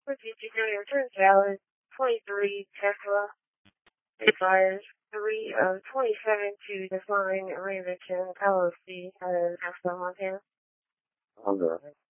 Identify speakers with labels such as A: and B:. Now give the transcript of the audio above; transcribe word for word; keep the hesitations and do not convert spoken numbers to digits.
A: fifty County returns valid. twenty-three Tesla expires three of twenty-seven to Define Remington L L C out of Asheville, Montana.
B: Okay.